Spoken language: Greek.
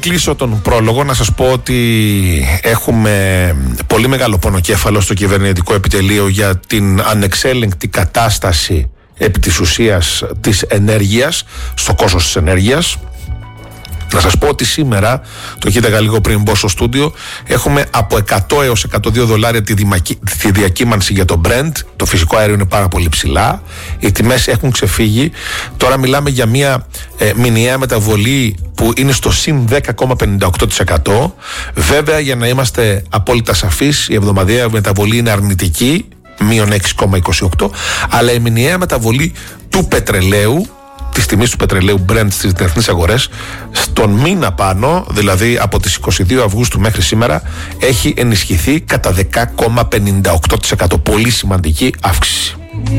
Κλείσω τον πρόλογο να σας πω ότι έχουμε πολύ μεγάλο πονοκέφαλο στο κυβερνητικό επιτελείο για την ανεξέλεγκτη κατάσταση επί της ουσίας της ενέργειας, στο κόστος της ενέργειας. Να σας πω ότι σήμερα, το κοίταγα λίγο πριν μπω στο στούντιο, έχουμε από 100 έως 102 δολάρια τη διακύμανση για το Brent. Το φυσικό αέριο είναι πάρα πολύ ψηλά. Οι τιμές έχουν ξεφύγει. Τώρα μιλάμε για μια μηνιαία μεταβολή που είναι στο συν 10,58%. Βέβαια, για να είμαστε απόλυτα σαφείς, η εβδομαδιαία μεταβολή είναι αρνητική, μείον 6,28%, αλλά η μηνιαία μεταβολή του πετρελαίου, της τιμής του πετρελαίου Brent στις διεθνείς αγορές, στον μήνα πάνω, δηλαδή από τις 22 Αυγούστου μέχρι σήμερα, έχει ενισχυθεί κατά 10,58%. Πολύ σημαντική αύξηση.